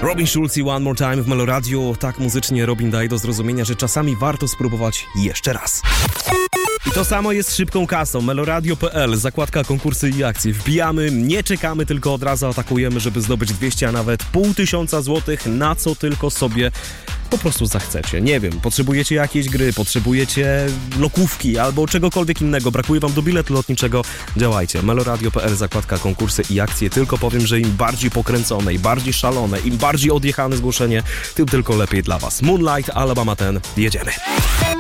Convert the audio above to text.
Robin Schulz i One More Time w Meloradiu. Tak muzycznie Robin daje do zrozumienia, że czasami warto spróbować jeszcze raz. I to samo jest z szybką kasą. Meloradio.pl, zakładka konkursy i akcje. Wbijamy, nie czekamy, tylko od razu atakujemy, żeby zdobyć 200, a nawet 500 złotych, na co tylko sobie po prostu zachcecie. Nie wiem, potrzebujecie jakiejś gry, potrzebujecie lokówki albo czegokolwiek innego, brakuje wam do biletu lotniczego, działajcie. Meloradio.pl, zakładka konkursy i akcje. Tylko powiem, że im bardziej pokręcone, im bardziej szalone, im bardziej odjechane zgłoszenie, tym tylko lepiej dla was. Moonlight, Alabama 10, jedziemy.